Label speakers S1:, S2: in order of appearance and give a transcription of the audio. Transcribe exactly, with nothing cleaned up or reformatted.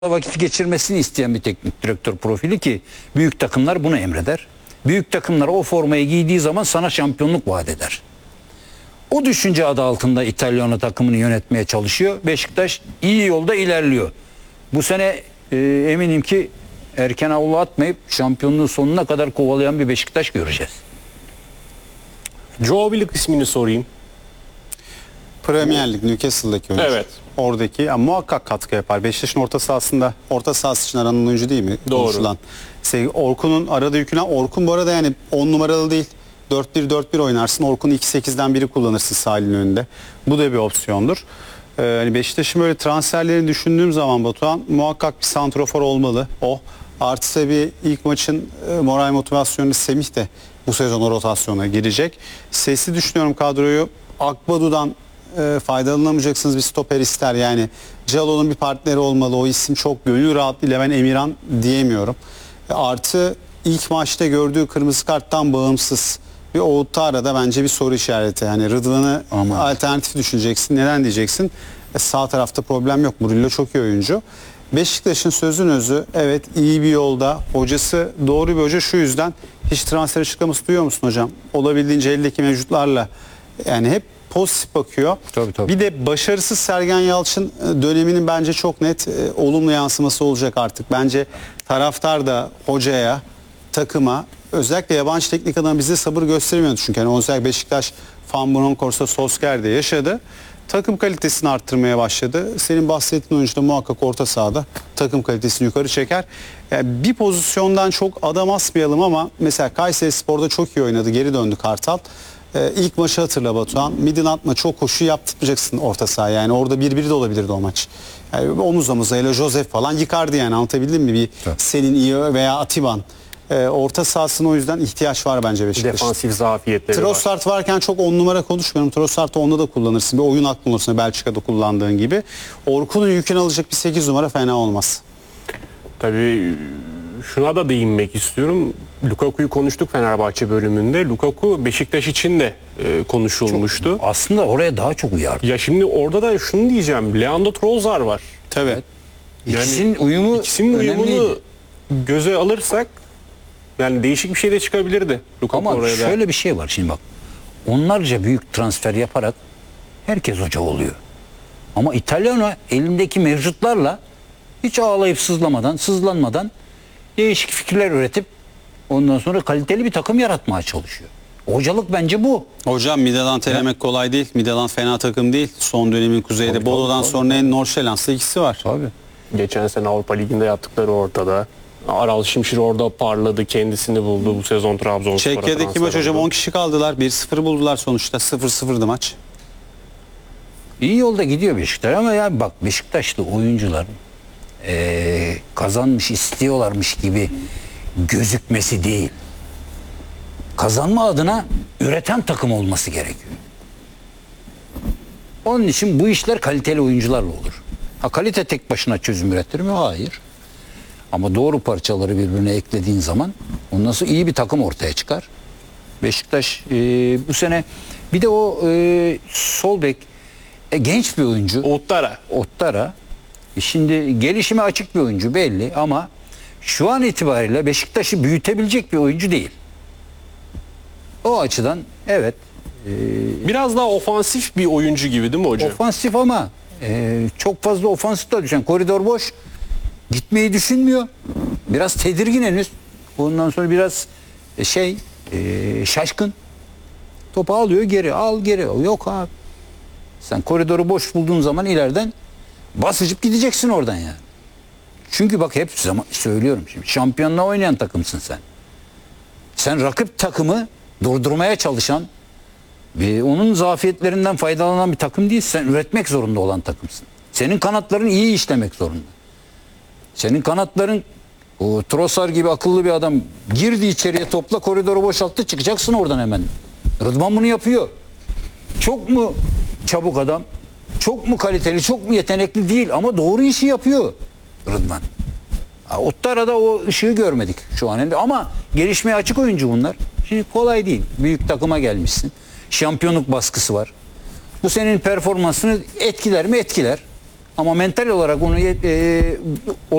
S1: vakit geçirmesini isteyen bir teknik direktör profili ki büyük takımlar bunu emreder. Büyük takımlar o formayı giydiği zaman sana şampiyonluk vaat eder. O düşünce adı altında İtalyan takımını yönetmeye çalışıyor. Beşiktaş iyi yolda ilerliyor. Bu sene e, eminim ki erken avlu atmayıp şampiyonluğun sonuna kadar kovalayan bir Beşiktaş göreceğiz.
S2: Joe Willock ismini sorayım.
S3: Premier Lig Newcastle'daki oyuncu.
S2: Evet.
S3: Oradaki yani muhakkak katkı yapar. Beşiktaş'ın orta sahasında orta sahası için aranan oyuncu değil mi?
S2: Doğru.
S3: Konuşulan. İşte Orkun'un arada yükünen Orkun bu arada yani on numaralı değil. dört bir dört bir oynarsın. Orkun'u iki sekizden biri kullanırsın sahilin önünde. Bu da bir opsiyondur. Ee, hani Beşiktaş'ın böyle transferlerini düşündüğüm zaman Batuhan muhakkak bir santrofor olmalı. O. Artı tabii ilk maçın e, moral motivasyonu Semih de bu sezon o rotasyona girecek. Sesli düşünüyorum kadroyu. Akbadu'dan e, faydalanamayacaksınız bir stoper ister yani. Calo'nun bir partneri olmalı. O isim çok gönül rahatlığıyla ben Emirhan diyemiyorum. E, artı ilk maçta gördüğü kırmızı karttan bağımsız bir Outara'da bence bir soru işareti. Yani Rıdvan'ı alternatif düşüneceksin. Neden diyeceksin? E, sağ tarafta problem yok. Murillo çok iyi oyuncu. Beşiktaş'ın sözün özü evet iyi bir yolda. Hocası doğru bir hoca şu yüzden. Hiç transfer açıklaması duyuyor musun hocam? Olabildiğince eldeki mevcutlarla yani hep pozitif bakıyor.
S1: Tabii, tabii.
S3: Bir de başarısız Sergen Yalçın döneminin bence çok net e, olumlu yansıması olacak artık. Bence taraftar da hocaya, takıma özellikle yabancı teknik adam bize sabır göstermiyordu. Çünkü hani özellikle Beşiktaş Van Bronckhorst'ta Solskjaer'de yaşadı. Takım kalitesini arttırmaya başladı. Senin bahsettiğin oyuncu da muhakkak orta sahada takım kalitesini yukarı çeker. Yani bir pozisyondan çok adam asmayalım ama mesela Kayserispor'da çok iyi oynadı. Geri döndü Kartal. Ee, ilk maçı hatırla Batuhan. Midland maçı çok koşu yaptırmayacaksın orta saha. Yani orada bir bir de olabilirdi o maç. Yani omuz omuza ile Josef falan yıkardı yani, anlatabildim mi? Bir
S1: evet.
S3: Selin iyi veya Atiban. Ee, orta sahasına o yüzden ihtiyaç var bence Beşiktaş'ın.
S2: Defansif zafiyetleri var.
S3: Trossard varken çok on numara konuşmuyorum. Trossard'ı onda da kullanırsın. Bir oyun aklın olsun Belçika'da kullandığın gibi. Orkun'un yükünü alacak bir sekiz numara fena olmaz.
S2: Tabii şuna da değinmek istiyorum. Lukaku'yu konuştuk Fenerbahçe bölümünde. Lukaku Beşiktaş için de e, konuşulmuştu.
S1: Çok, aslında oraya daha çok uyardı.
S2: Ya şimdi orada da şunu diyeceğim. Leandro Trossard var.
S3: Tabii.
S2: Yani
S1: İkisinin uyumu
S2: İkisinin
S1: önemliydi.
S2: uyumunu göze alırsak yani değişik bir şey de çıkabilirdi Lukaku
S1: Ama
S2: oraya da.
S1: şöyle bir şey var şimdi bak. Onlarca büyük transfer yaparak herkes hoca oluyor. Ama İtalyano elindeki mevcutlarla hiç ağlayıp sızlamadan, sızlanmadan değişik fikirler üretip ondan sonra kaliteli bir takım yaratmaya çalışıyor. Hocalık bence bu.
S3: Hocam Midland elemek kolay değil. Midland fena takım değil. Son dönemin kuzeyde.
S1: Tabii,
S3: Bolo'dan
S1: tabii,
S3: sonra en Norşelans'ta ikisi var.
S1: Tabii.
S2: Geçen sene Avrupa Ligi'nde yaptıkları ortada. Aral Şimşir orada parladı, kendisini buldu bu sezon Trabzonspor'a.
S3: Çekya'daki maç hocam on kişi kaldılar. bir sıfır buldular sonuçta. sıfır sıfırdı maç.
S1: İyi yolda gidiyor Beşiktaş ama ya bak Beşiktaşlı oyuncular eee, kazanmış istiyorlarmış gibi gözükmesi değil. Kazanma adına üreten takım olması gerekiyor. Onun için bu işler kaliteli oyuncularla olur. Ha, kalite tek başına çözüm üretir mi? Hayır. Ama doğru parçaları birbirine eklediğin zaman ondan sonra iyi bir takım ortaya çıkar. Beşiktaş e, bu sene bir de o e, sol bek e, genç bir oyuncu.
S2: Outtara.
S1: Ottara. E, şimdi gelişime açık bir oyuncu belli ama şu an itibariyle Beşiktaş'ı büyütebilecek bir oyuncu değil. O açıdan evet. E,
S2: Biraz daha ofansif bir oyuncu gibi değil mi hocam?
S1: Ofansif ama e, çok fazla ofansif da düşen. Koridor boş. Gitmeyi düşünmüyor. Biraz tedirgin henüz. Ondan sonra biraz e, şey e, şaşkın. Topu alıyor geri. Al geri. Yok abi. Sen koridoru boş bulduğun zaman ileriden basıcıp gideceksin oradan yani. Çünkü bak hep zaman söylüyorum şimdi. Şampiyonluğa oynayan takımsın sen. Sen rakip takımı durdurmaya çalışan ve onun zafiyetlerinden faydalanan bir takım değil. Sen üretmek zorunda olan takımsın. Senin kanatların iyi işlemek zorunda. Senin kanatların o Trossard gibi akıllı bir adam girdi içeriye, topla koridoru boşalttı, çıkacaksın oradan hemen. Rıdvan bunu yapıyor. Çok mu çabuk adam? Çok mu kaliteli? Çok mu yetenekli değil ama doğru işi yapıyor Rıdvan. Ottara'da o ışığı görmedik şu an. Ama gelişmeye açık oyuncu bunlar. Şimdi kolay değil. Büyük takıma gelmişsin. Şampiyonluk baskısı var. Bu senin performansını etkiler mi? Etkiler. Ama mental olarak onu e,